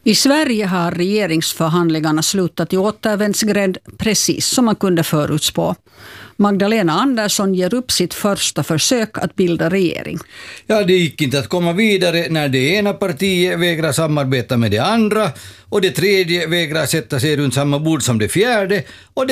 I Sverige har regeringsförhandlingarna slutat i återvändsgränd precis som man kunde förutspå. Magdalena Andersson ger upp sitt första försök att bilda regering. Ja, det gick inte att komma vidare när det ena partiet vägrar samarbeta med det andra och det tredje vägrar sätta sig runt samma bord som det fjärde och